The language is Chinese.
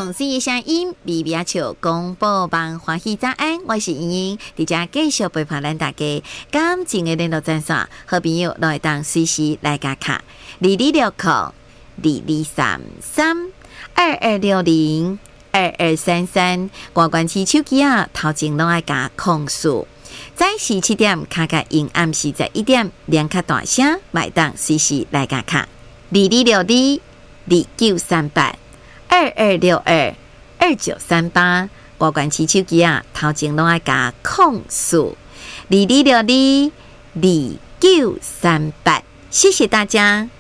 同事的声音，微微笑广播帮欢喜早安，我是莹莹，伫遮继续陪伴咱大家。感情的联络专线，好朋友来当随时来加卡2260223322602233，关关起手机啊，头前拢爱加控诉。早时7点，卡卡因暗时11点，连卡大声，买当随时来加卡2262293822622938，拨关起手机啊，头前拢爱加控诉22622938，谢谢大家。